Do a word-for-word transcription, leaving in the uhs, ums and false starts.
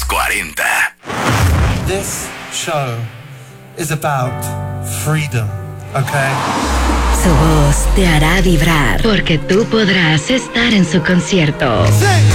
los cuarenta. This show is about freedom, okay? Su voz te hará vibrar porque tú podrás estar en su concierto. Sí.